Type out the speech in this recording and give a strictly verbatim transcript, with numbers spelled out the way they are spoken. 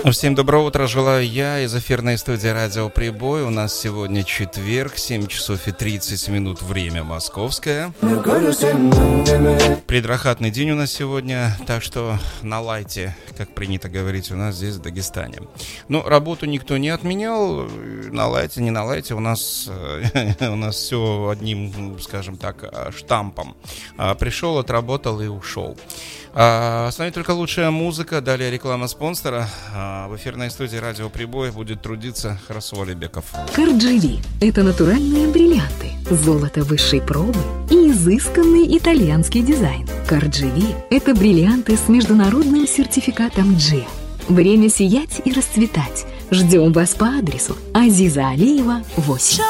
Всем доброго утра желаю я из эфирной студии Радио Прибой. У нас сегодня четверг, семь часов и тридцать минут, время московское. Предрахатный день у нас сегодня, так что на лайте, как принято говорить у нас здесь в Дагестане. Ну, работу никто не отменял, на лайте, не на лайте, у нас, у нас все одним, скажем так, штампом. Пришел, отработал и ушел. А, с нами только лучшая музыка, далее реклама спонсора. А, в эфирной студии Радио Прибой будет трудиться Расул Алибеков. Кардживи – это натуральные бриллианты, золото высшей пробы и изысканный итальянский дизайн. Кардживи – это бриллианты с международным сертификатом джи. Время сиять и расцветать. Ждем вас по адресу Азиза Алиева, восемь.